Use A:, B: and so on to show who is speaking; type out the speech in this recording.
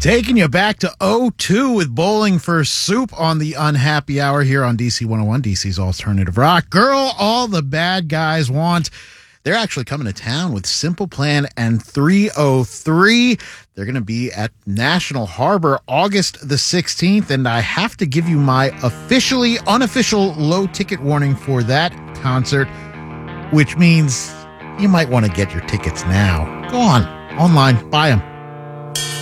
A: Taking you back to '02 with Bowling for Soup on the Unhappy Hour here on DC 101, DC's Alternative Rock. Girl, All the Bad Guys Want. They're actually coming to town with Simple Plan and 303. They're going to be at National Harbor August the 16th, and I have to give you my officially unofficial low ticket warning for that concert, which means you might want to get your tickets now. Go on, online, buy them.